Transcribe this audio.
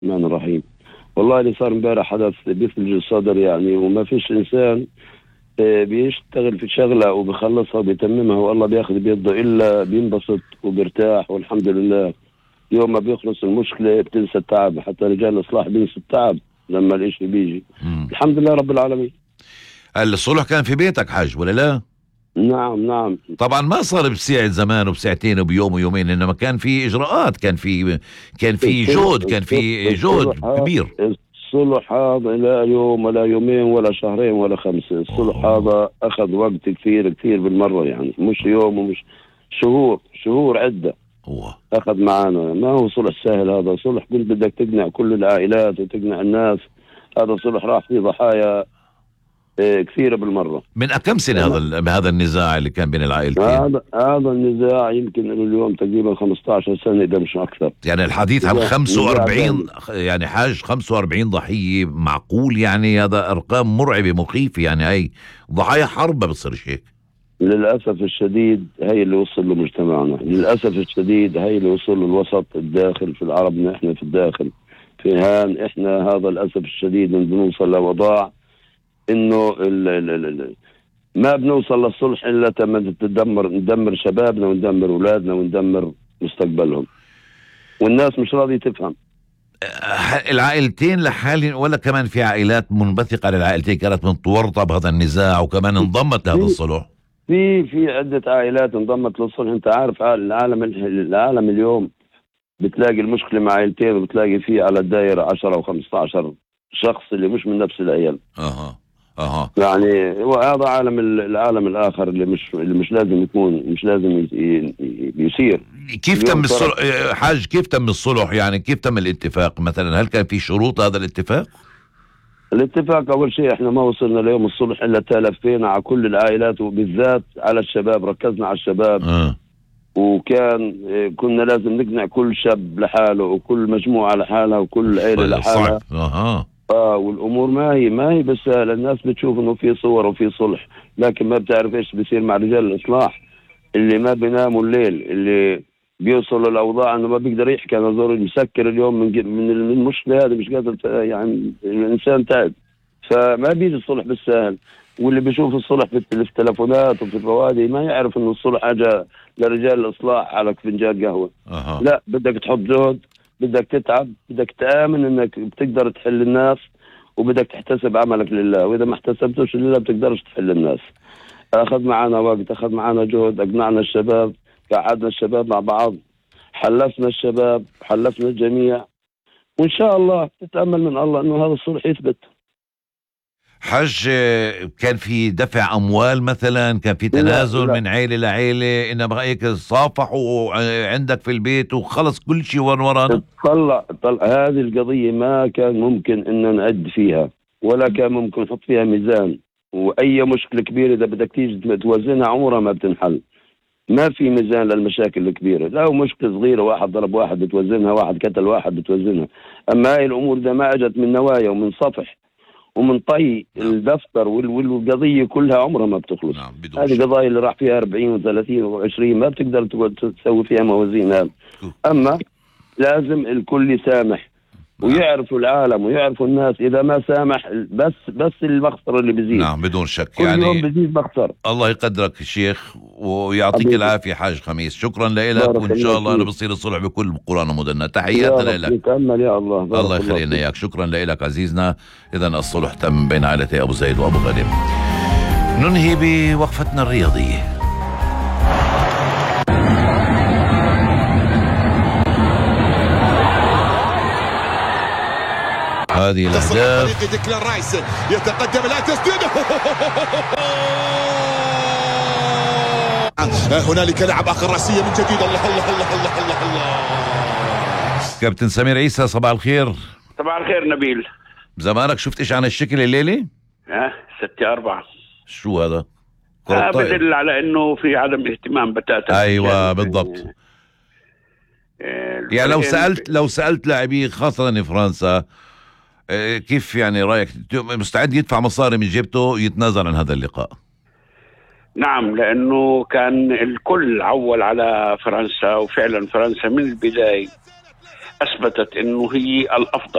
الرحمن الرحيم. والله اللي صار امبارح حدث بيثلج الصدر يعني، وما فيش انسان بيشتغل في شغله وبيخلصها وبيتممها والله بياخذ بيده الا بينبسط وبيرتاح والحمد لله. يوم ما بيخلص المشكله بتنسى التعب، حتى رجال الاصلاح بينسوا التعب لما الاشي بيجي. مم. الحمد لله رب العالمين. الصلح كان في بيتك حاج ولا لا؟ نعم نعم. طبعا ما صار بساعة زمان وبساعتين وبيوم ويومين، انما كان في اجراءات، كان في الصلح جهد، كان في الصلح جهد كبير. الصلح هذا لا يوم ولا يومين ولا شهرين ولا خمسة. الصلح أوه. هذا أخذ وقت كثير كثير بالمرة، يعني مش يوم ومش شهور عدة. أوه. أخذ معانا، ما هو صلح سهل. هذا صلح قلت بدك تقنع كل العائلات وتقنع الناس. هذا صلح راح فيه ضحايا كثيرة بالمرة. من كم سنة هذا النزاع اللي كان بين العائلتين؟ هذا النزاع يمكن له اليوم تقريبا 15 سنة إذا مش أكثر. يعني الحديث عن نزاع 45، جامد. يعني حاج 45 ضحية، معقول؟ يعني هذا ارقام مرعبة مخيفة، يعني هي ضحايا حرب، ما بصيرش هيك. للأسف الشديد هي اللي وصل له مجتمعنا، للأسف الشديد هي اللي وصل له الوسط الداخل في العربنا. احنا في الداخل في هان احنا هذا للأسف الشديد بنوصل لوضاع انه ما بنوصل للصلح الا لما ندمر شبابنا وندمر اولادنا وندمر مستقبلهم، والناس مش راضية تفهم. العائلتين لحالهم ولا كمان في عائلات منبثقة للعائلتين كانت متورطة بهذا النزاع وكمان انضمت لهذا الصلح؟ في عدة عائلات انضمت للصلح. انت عارف العالم اليوم بتلاقي المشكلة مع عائلتين وبتلاقي فيه على الدائرة 10 و15 شخص اللي مش من نفس العيال. اها. يعني وهذا العالم الآخر اللي مش لازم يكون، مش لازم يصير. كيف تم الصلح حاج؟ كيف تم الصلح؟ يعني كيف تم الاتفاق مثلا؟ هل كان في شروط هذا الاتفاق؟ الاتفاق أول شيء احنا ما وصلنا ليوم الصلح إلا تلفينا على كل العائلات وبالذات على الشباب، ركزنا على الشباب. وكان كنا لازم نقنع كل شاب لحاله وكل مجموعة لحالها وكل عيلة لحالها. والأمور ما هي بس سهلة. الناس بتشوف إنه في صور وفي صلح، لكن ما بتعرف إيش بيصير مع رجال الإصلاح اللي ما بيناموا الليل، اللي بيوصلوا الأوضاع إنه ما بيقدر يحكي. أنا زور مسكر اليوم من المشكلة هذه، مش قادر يعني الإنسان تعب، فما بيجي الصلح بالسهل. واللي بيشوف الصلح في التلفونات وفي الروادي ما يعرف إنه الصلح حاجة لرجال الإصلاح على فنجان قهوة. لا، بدك تحط جهد، بدك تتعب، بدك تآمن إنك بتقدر تحل الناس، وبدك تحتسب عملك لله. وإذا ما احتسبتوش لله بتقدرش تحل الناس. أخذ معنا وقت، أخذ معنا جهد، أقنعنا الشباب، قعدنا الشباب مع بعض، حلفنا الشباب، حلفنا الجميع، وإن شاء الله نتأمل من الله إنه هذا الصلح يثبت. حج، كان في دفع أموال مثلا؟ كان في تنازل لا. من عيلة لعيلة؟ إنما هيك صافحوا عندك في البيت وخلص كل شيء ورانا؟ طلع هذه القضية ما كان ممكن إن نعد فيها، ولا كان ممكن نحط فيها ميزان. وأي مشكلة كبيرة إذا بدك تيجي توزنها عمرها ما بتنحل. ما في ميزان للمشاكل الكبيرة. لو مشكلة صغيرة واحد ضرب واحد بتوزنها، واحد قتل واحد بتوزنها. أما هاي الأمور إذا ما أجت من نوايا ومن صفح ومن طي الدفتر والقضية كلها عمرها ما بتخلص. هذه قضايا اللي راح فيها 40 و30 و20 ما بتقدر تسوي فيها موازين. هذا أما لازم الكل يسامح ويعرفوا العالم ويعرفوا الناس. إذا ما سامح بس المخسر اللي بيزيد. نعم بدون شك. كل يعني يوم بيزيد مخسر. الله يقدرك الشيخ ويعطيك العافية حاج خميس. شكرا لك، وإن شاء الله أنا بصير الصلح بكل قرآن ومدنة. تحياتنا لك. نتأمل يا الله. الله يخلينا إياك. شكرا لك عزيزنا. إذا الصلح تم بين عائلتي أبو زيد وأبو غانم. ننهي بوقفتنا الرياضية. هذه الأهداف. يتقدم لا تسديده. هنالك لعب آخر رأسية من جديد. الله الله الله الله الله الله. كابتن سمير عيسى، صباح الخير. صباح الخير نبيل. زمانك شفت إيش عن الشكل الليلي؟ 6-4. شو هذا؟ بدل على إنه في عدم اهتمام بتاتا. أيوة بالضبط. يعني لو سألت لاعبين خاصة في فرنسا كيف يعني رأيك؟ مستعد يدفع مصاري من جيبته يتنازل عن هذا اللقاء؟ نعم، لأنه كان الكل عول على فرنسا، وفعلا فرنسا من البداية اثبتت انه هي الافضل.